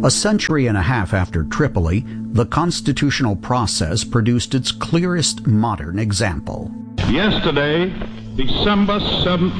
A century and a half after Tripoli, the constitutional process produced its clearest modern example. Yesterday, December 7th,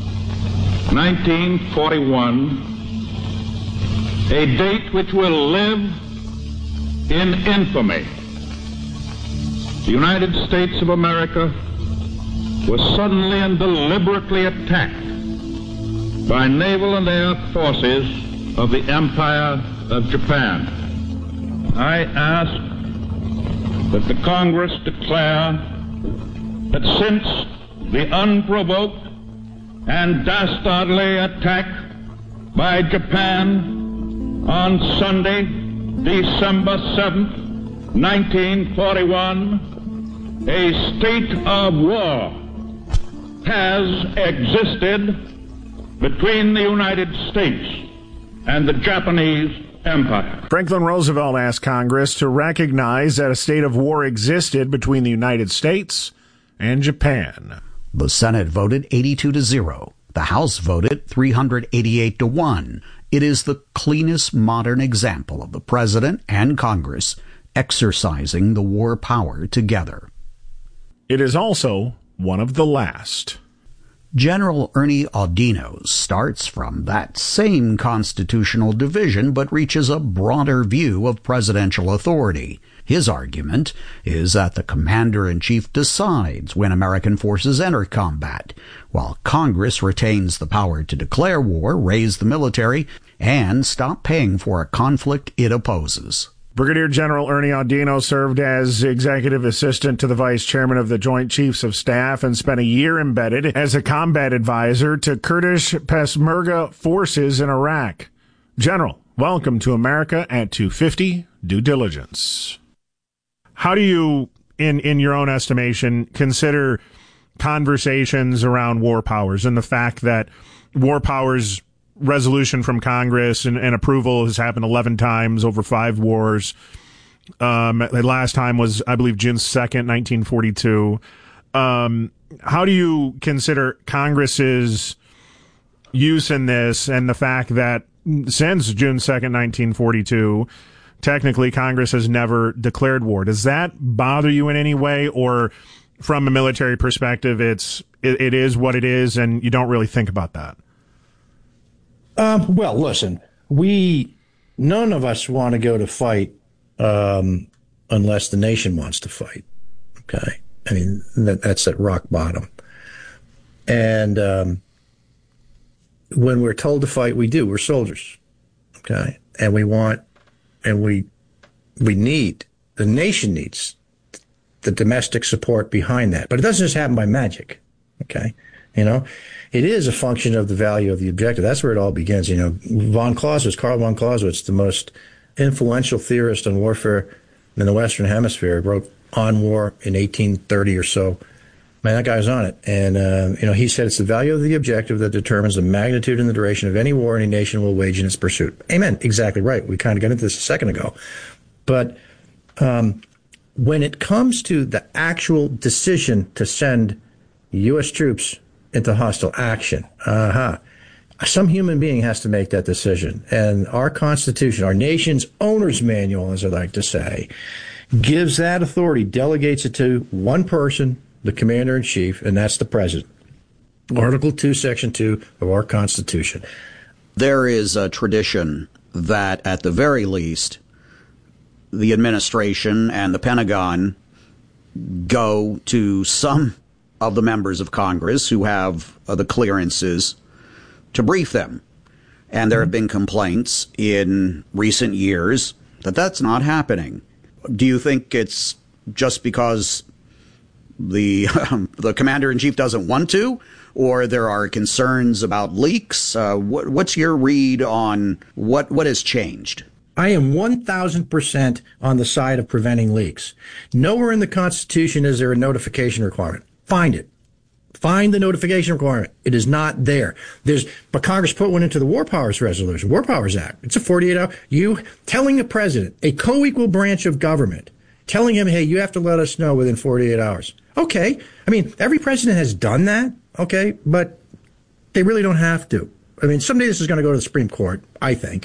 1941, a date which will live in infamy. The United States of America was suddenly and deliberately attacked by naval and air forces of the Empire of Japan. I ask that the Congress declare that since the unprovoked and dastardly attack by Japan on Sunday, December 7th, 1941, a state of war has existed between the United States and the Japanese Empire. Franklin Roosevelt asked Congress to recognize that a state of war existed between the United States and Japan. The Senate voted 82-0. The House voted 388-1. It is the cleanest modern example of the President and Congress exercising the war power together. It is also one of the last. General Ernie Audino starts from that same constitutional division but reaches a broader view of presidential authority. His argument is that the commander-in-chief decides when American forces enter combat, while Congress retains the power to declare war, raise the military, and stop paying for a conflict it opposes. Brigadier General Ernie Audino served as executive assistant to the vice chairman of the Joint Chiefs of Staff and spent a year embedded as a combat advisor to Kurdish Peshmerga forces in Iraq. General, welcome to America at 250 Due Diligence. How do you, in your own estimation, consider conversations around war powers and the fact that war powers resolution from Congress and approval has happened 11 times over 5 wars. The last time was, I believe, June 2nd, 1942. How do you consider Congress's use in this and the fact that since June 2nd, 1942, technically Congress has never declared war? Does that bother you in any way, or from a military perspective, it is what it is and you don't really think about that? Well, listen, none of us want to go to fight unless the nation wants to fight. Okay. I mean, that's at rock bottom. And when we're told to fight, we do. We're soldiers. Okay. And we need, the nation needs the domestic support behind that. But it doesn't just happen by magic. Okay. It is a function of the value of the objective. That's where it all begins. Karl von Clausewitz, the most influential theorist on warfare in the Western Hemisphere, wrote On War in 1830 or so. Man, that guy was on it. And, he said it's the value of the objective that determines the magnitude and the duration of any war any nation will wage in its pursuit. Amen. Exactly right. We kind of got into this a second ago. But when it comes to the actual decision to send U.S. troops into hostile action, some human being has to make that decision. And our Constitution, our nation's owner's manual, as I like to say, gives that authority, delegates it to one person, the commander-in-chief, and that's the president. Article 2, Section 2 of our Constitution. There is a tradition that, at the very least, the administration and the Pentagon go to some of the members of Congress who have the clearances to brief them. And there have been complaints in recent years that that's not happening. Do you think it's just because the commander-in-chief doesn't want to, or there are concerns about leaks? What's your read on what has changed? I am 1,000% on the side of preventing leaks. Nowhere in the Constitution is there a notification requirement. Find it. Find the notification requirement. It is not there. But Congress put one into the War Powers Resolution, War Powers Act. It's a 48-hour. You telling the president, a co-equal branch of government, telling him, hey, you have to let us know within 48 hours. Okay. I mean, every president has done that. Okay. But they really don't have to. I mean, someday this is going to go to the Supreme Court, I think.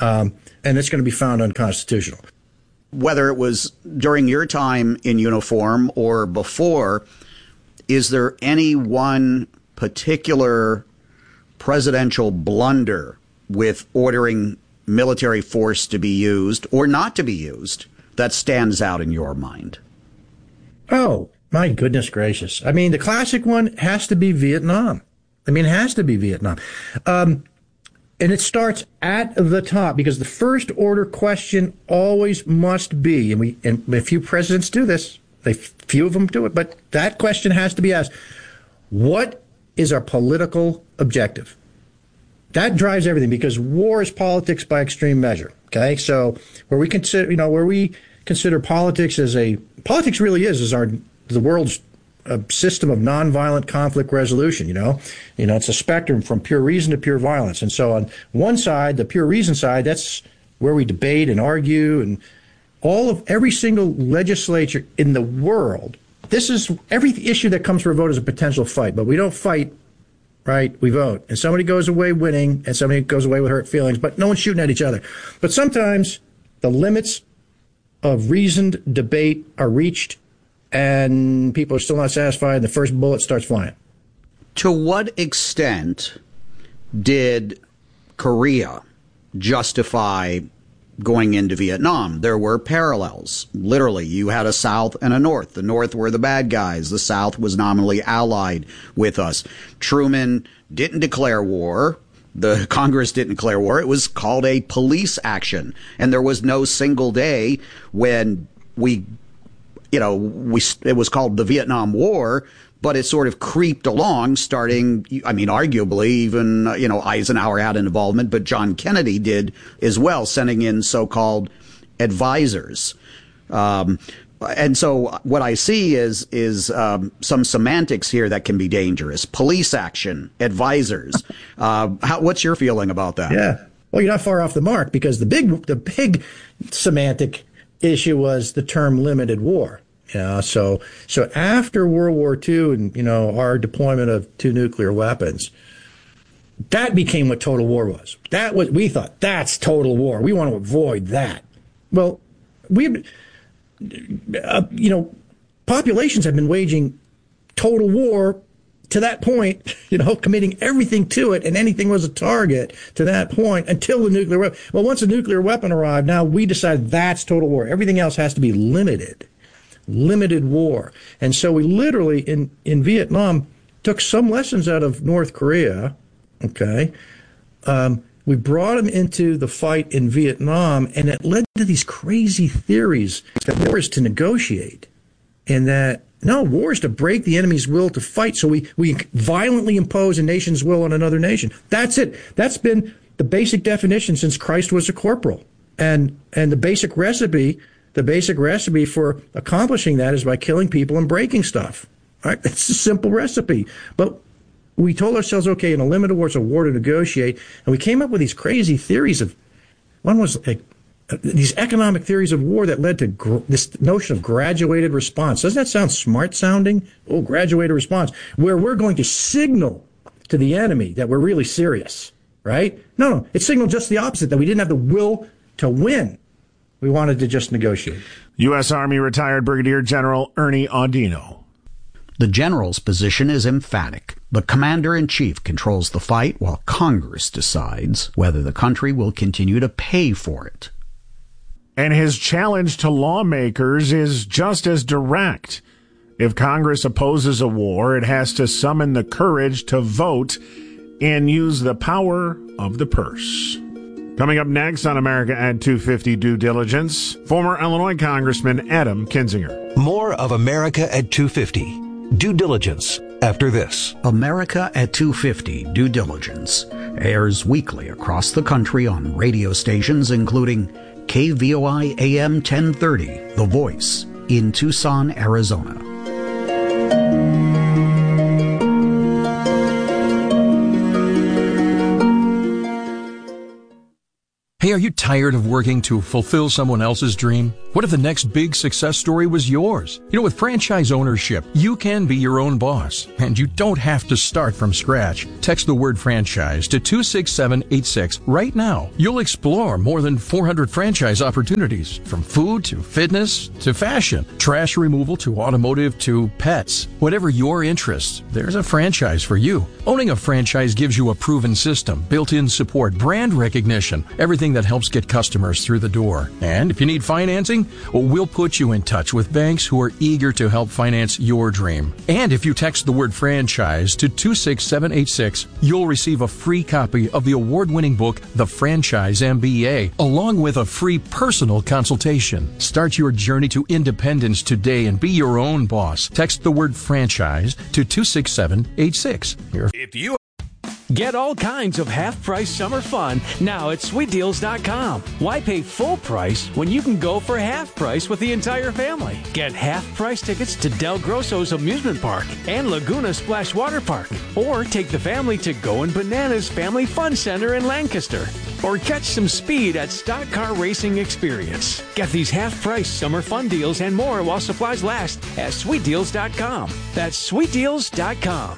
and it's going to be found unconstitutional. Whether it was during your time in uniform or before, is there any one particular presidential blunder with ordering military force to be used or not to be used that stands out in your mind? Oh, my goodness gracious. I mean, the classic one has to be Vietnam. It has to be Vietnam. And it starts at the top because the first order question always must be, and a few presidents do this, few of them do it, but that question has to be asked. What is our political objective? That drives everything because war is politics by extreme measure. Okay. So where we consider politics politics really is the world's system of nonviolent conflict resolution. It's a spectrum from pure reason to pure violence. And so on one side, the pure reason side, that's where we debate and argue, and every single legislature in the world. This is every issue that comes for a vote is a potential fight, but we don't fight, right? We vote, and somebody goes away winning, and somebody goes away with hurt feelings, but no one's shooting at each other. But sometimes the limits of reasoned debate are reached, and people are still not satisfied, and the first bullet starts flying. To what extent did Korea justify going into Vietnam? There were parallels. Literally, you had a South and a North. The North were the bad guys. The South was nominally allied with us. Truman didn't declare war. The Congress didn't declare war. It was called a police action. And there was no single day when it was called the Vietnam War, but it sort of creeped along, starting, arguably even, Eisenhower had an involvement, but John Kennedy did as well, sending in so-called advisors. And so what I see is some semantics here that can be dangerous. Police action, advisors. What's your feeling about that? Yeah. Well, you're not far off the mark because the big semantic issue was the term limited war. So after World War II and, our deployment of 2 nuclear weapons, that became what total war was. We thought that's total war. We want to avoid that. Well, populations have been waging total war to that point, committing everything to it, and anything was a target to that point until the nuclear weapon. Well, once a nuclear weapon arrived, now we decided that's total war. Everything else has to be limited war. And so we literally, in Vietnam, took some lessons out of North Korea, okay? We brought them into the fight in Vietnam, and it led to these crazy theories that war is to negotiate, and that, no, war is to break the enemy's will to fight, so we violently impose a nation's will on another nation. That's it. That's been the basic definition since Christ was a corporal. And the basic recipe for accomplishing that is by killing people and breaking stuff. All right? It's a simple recipe. But we told ourselves, okay, in a limited war, it's a war to negotiate. And we came up with these crazy theories one was these economic theories of war that led to this notion of graduated response. Doesn't that sound smart sounding? Oh, graduated response, where we're going to signal to the enemy that we're really serious, right? No, it signaled just the opposite, that we didn't have the will to win. We wanted to just negotiate. U.S. Army retired Brigadier General Ernie Audino. The general's position is emphatic. The commander-in-chief controls the fight while Congress decides whether the country will continue to pay for it. And his challenge to lawmakers is just as direct. If Congress opposes a war, it has to summon the courage to vote and use the power of the purse. Coming up next on America at 250 Due Diligence, former Illinois Congressman Adam Kinzinger. More of America at 250 Due Diligence after this. America at 250 Due Diligence airs weekly across the country on radio stations including KVOI AM 1030, The Voice, in Tucson, Arizona. Hey, are you tired of working to fulfill someone else's dream? What if the next big success story was yours? You know, with franchise ownership, you can be your own boss, and you don't have to start from scratch. Text the word franchise to 26786 right now. You'll explore more than 400 franchise opportunities, from food to fitness to fashion, trash removal to automotive to pets. Whatever your interests, there's a franchise for you. Owning a franchise gives you a proven system, built-in support, brand recognition, everything that helps get customers through the door. And if you need financing, well, we'll put you in touch with banks who are eager to help finance your dream. And if you text the word franchise to 26786, you'll receive a free copy of the award-winning book, The Franchise MBA, along with a free personal consultation. Start your journey to independence today and be your own boss. Text the word franchise to 26786. If you get all kinds of half-price summer fun now at SweetDeals.com. Why pay full price when you can go for half price with the entire family? Get half-price tickets to Del Grosso's Amusement Park and Laguna Splash Water Park. Or take the family to Goin' Bananas Family Fun Center in Lancaster. Or catch some speed at Stock Car Racing Experience. Get these half-price summer fun deals and more while supplies last at SweetDeals.com. That's SweetDeals.com.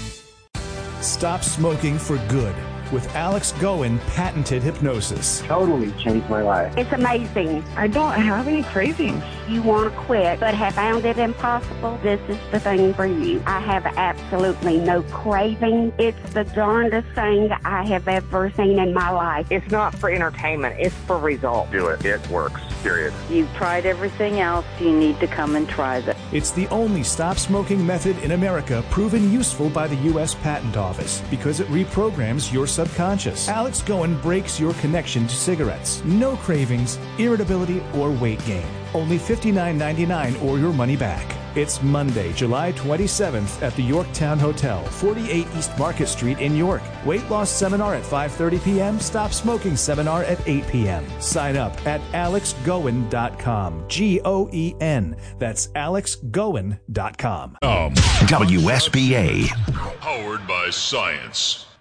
Stop smoking for good with Alex Goen patented hypnosis. Totally changed my life. It's amazing. I don't have any cravings. You want to quit but have found it impossible? This is the thing for you. I have absolutely no craving. It's the darndest thing I have ever seen in my life. It's not for entertainment. It's for results. Do it. It works. Period. You've tried everything else. You need to come and try this. It's the only stop smoking method in America proven useful by the U.S. Patent Office because it reprograms your subconscious. Alex Goen breaks your connection to cigarettes. No cravings, irritability, or weight gain. Only $59.99 or your money back. It's Monday, July 27th at the Yorktown Hotel, 48 East Market Street in York. Weight loss seminar at 5:30 p.m. Stop smoking seminar at 8 p.m. Sign up at alexgoen.com. Goen. That's alexgoen.com. WSBA. Powered by science.